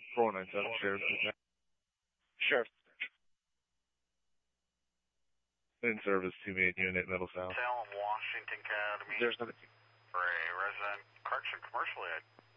497 Sheriff. Sheriff. In service to me at Unit Middle South. Salem, Washington Academy. There's nothing. For a resident, correction commercially,